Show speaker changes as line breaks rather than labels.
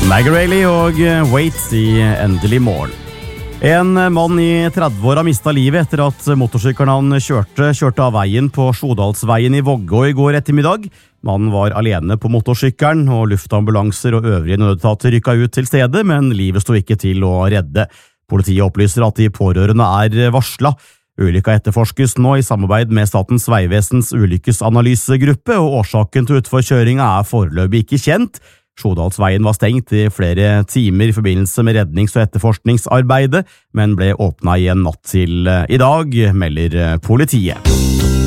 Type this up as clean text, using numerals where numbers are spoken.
Maggie Reilly og Waits I Endelig morgen. En mann I 30-år har mistet livet etter at motorsykkelen han kjørte av veien på Sjodalsveien I Vågå I går ettermiddag. Mannen var alene på motorsykkelen, og luftambulanser og øvrige nødetater rykket ut til stedet, men livet stod ikke til å redde. Politiet opplyser at de pårørende varslet. Ulykka etterforskes nå I samarbeid med Statens Vegvesens ulykkesanalysegruppe, og årsaken til utforkjøringen foreløpig ikke kjent. Sjodalsveien var stengt I flere timer I forbindelse med rednings- og etterforskningsarbeidet, men ble åpnet igjen natt til I dag, melder politiet.